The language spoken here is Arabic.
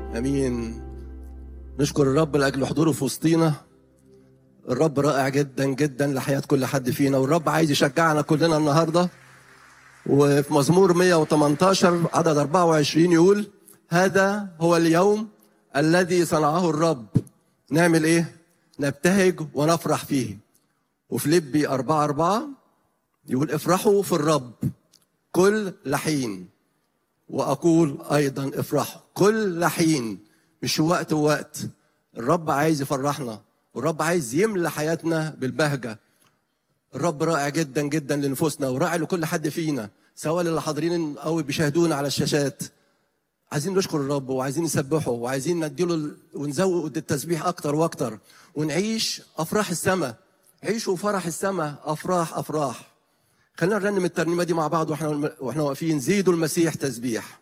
امين. نشكر الرب لاجل حضوره في وسطينا. الرب رائع جدا جدا لحياه كل حد فينا، والرب عايز يشجعنا كلنا النهارده. وفي مزمور 118 عدد 24 يقول: هذا هو اليوم الذي صنعه الرب، نعمل ايه؟ نبتهج ونفرح فيه. وفيليبي 4:4 يقول: افرحوا في الرب كل حين، واقول ايضا افرحوا كل حين. مش وقت ووقت، الرب عايز يفرحنا، والرب عايز يملى حياتنا بالبهجه. الرب رائع جدا جدا لنفوسنا، ورائع لكل حد فينا، سواء اللي حاضرين او بيشاهدونا على الشاشات. عايزين نشكر الرب، وعايزين نسبحه، وعايزين نديله ونزود التسبيح اكتر واكتر، ونعيش افراح السماء. عيشوا فرح السماء، افراح افراح. خلينا نرنم الترنيمه دي مع بعض واحنا واقفين: زيدوا المسيح تسبيح.